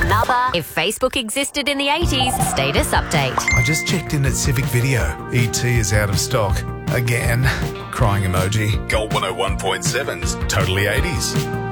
another If Facebook Existed in the 80s status update. I just checked in at Civic Video. ET is out of stock. Again. Crying emoji. Gold 101.7's totally 80s.